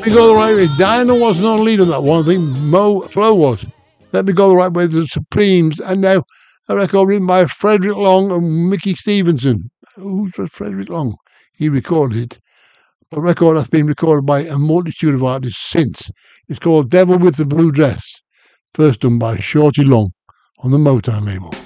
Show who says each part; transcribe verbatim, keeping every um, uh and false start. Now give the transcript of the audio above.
Speaker 1: Me Go the Right Way. Diana wasn't on lead on that one. I think Mo Flo was. Let Me Go the Right Way, the Supremes, and now a record written by Frederick Long and Mickey Stevenson. Who's Frederick Long? He recorded it. A record that's been recorded by a multitude of artists since. It's called Devil with the Blue Dress, first done by Shorty Long on the Motown label.